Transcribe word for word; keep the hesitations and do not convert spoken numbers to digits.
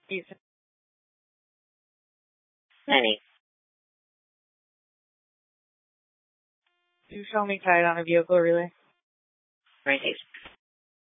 Please. Lenny. You show me tied on a vehicle relay. Right.